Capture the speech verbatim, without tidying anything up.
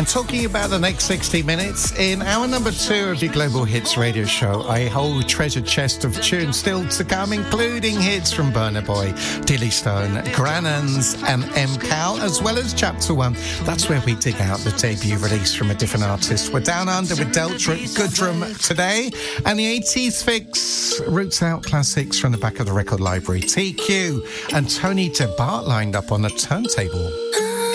And talking about the next sixty minutes, in hour number two of your Global Hits radio show, a whole treasure chest of tunes still to come, including hits from Burna Boy, Dilly Stone, Grannans and M. Cal, as well as Chapter One. That's where we dig out the debut release from a different artist. We're down under with Delta Goodrum today, and the eighties fix, Roots Out classics from the back of the record library. T Q and Tony DeBart lined up on the turntable.